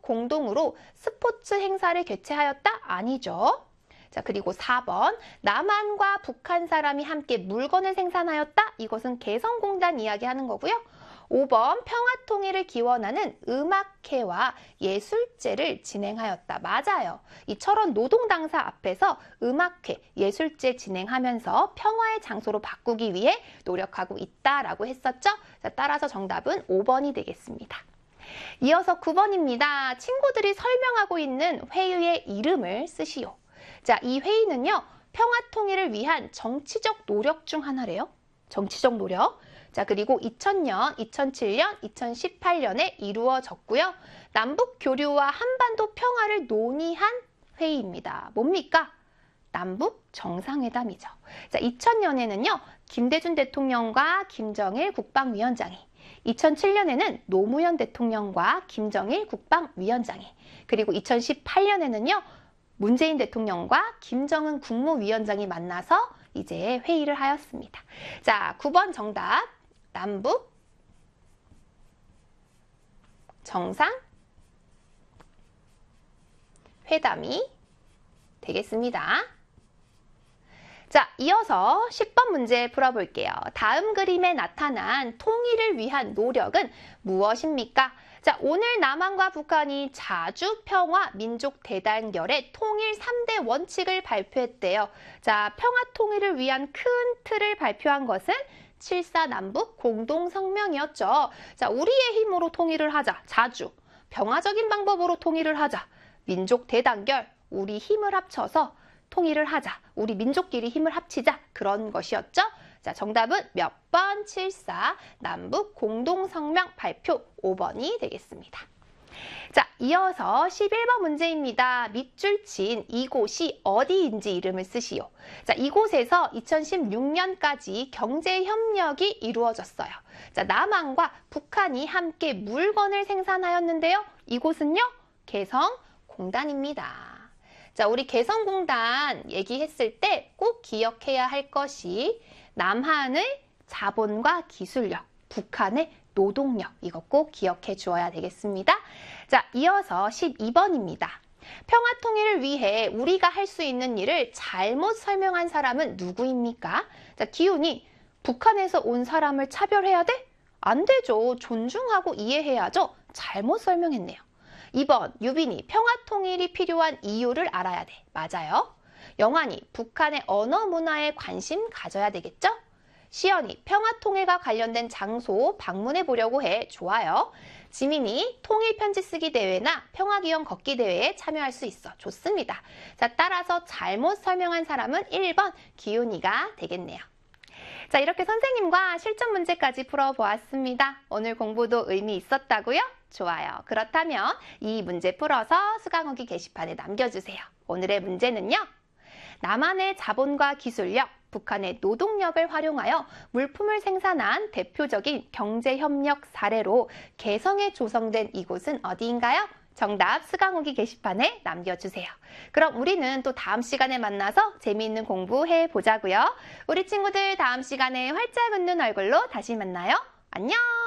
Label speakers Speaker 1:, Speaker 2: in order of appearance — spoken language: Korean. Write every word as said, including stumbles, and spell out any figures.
Speaker 1: 공동으로 스포츠 행사를 개최하였다? 아니죠. 자, 그리고 사 번 남한과 북한 사람이 함께 물건을 생산하였다? 이것은 개성공단 이야기하는 거고요. 오 번 평화통일을 기원하는 음악회와 예술제를 진행하였다. 맞아요. 이 철원 노동당사 앞에서 음악회, 예술제 진행하면서 평화의 장소로 바꾸기 위해 노력하고 있다라고 했었죠. 자, 따라서 정답은 오 번이 되겠습니다. 이어서 구 번입니다. 친구들이 설명하고 있는 회의의 이름을 쓰시오. 자, 이 회의는요, 평화통일을 위한 정치적 노력 중 하나래요. 정치적 노력. 자, 그리고 이천 년, 이천칠 년, 이천십팔 년에 이루어졌고요. 남북 교류와 한반도 평화를 논의한 회의입니다. 뭡니까? 남북 정상회담이죠. 자, 이천 년에는요, 김대중 대통령과 김정일 국방위원장이, 이천칠 년에는 노무현 대통령과 김정일 국방위원장이, 그리고 이천십팔 년에는요, 문재인 대통령과 김정은 국무위원장이 만나서 이제 회의를 하였습니다. 자, 구 번 정답. 남북 정상 회담이 되겠습니다. 자, 이어서 십 번 문제 풀어볼게요. 다음 그림에 나타난 통일을 위한 노력은 무엇입니까? 자, 오늘 남한과 북한이 자주평화 민족 대단결의 통일 삼 대 원칙을 발표했대요. 자, 평화 통일을 위한 큰 틀을 발표한 것은 칠사 남북 공동성명이었죠. 자, 우리의 힘으로 통일을 하자. 자주. 평화적인 방법으로 통일을 하자. 민족 대단결. 우리 힘을 합쳐서 통일을 하자. 우리 민족끼리 힘을 합치자. 그런 것이었죠. 자, 정답은 몇 번? 칠사 남북 공동성명 발표 오 번이 되겠습니다. 자, 이어서 십일 번 문제입니다. 밑줄 친 이곳이 어디인지 이름을 쓰시오. 자, 이곳에서 이천십육 년까지 경제협력이 이루어졌어요. 자, 남한과 북한이 함께 물건을 생산하였는데요. 이곳은요, 개성공단입니다. 자, 우리 개성공단 얘기했을 때 꼭 기억해야 할 것이 남한의 자본과 기술력, 북한의 노동력, 이거 꼭 기억해 주어야 되겠습니다. 자, 이어서 십이 번입니다. 평화통일을 위해 우리가 할 수 있는 일을 잘못 설명한 사람은 누구입니까? 자, 기훈이 북한에서 온 사람을 차별해야 돼? 안 되죠. 존중하고 이해해야죠. 잘못 설명했네요. 이 번 유빈이 평화통일이 필요한 이유를 알아야 돼. 맞아요. 영환이 북한의 언어 문화에 관심 가져야 되겠죠? 시연이 평화통일과 관련된 장소 방문해 보려고 해. 좋아요. 지민이 통일 편지 쓰기 대회나 평화기원 걷기 대회에 참여할 수 있어. 좋습니다. 자, 따라서 잘못 설명한 사람은 일 번 기훈이가 되겠네요. 자, 이렇게 선생님과 실전 문제까지 풀어보았습니다. 오늘 공부도 의미 있었다고요? 좋아요. 그렇다면 이 문제 풀어서 수강후기 게시판에 남겨주세요. 오늘의 문제는요, 남한의 자본과 기술력, 북한의 노동력을 활용하여 물품을 생산한 대표적인 경제협력 사례로 개성에 조성된 이곳은 어디인가요? 정답 수강후기 게시판에 남겨주세요. 그럼 우리는 또 다음 시간에 만나서 재미있는 공부 해보자고요. 우리 친구들 다음 시간에 활짝 웃는 얼굴로 다시 만나요. 안녕!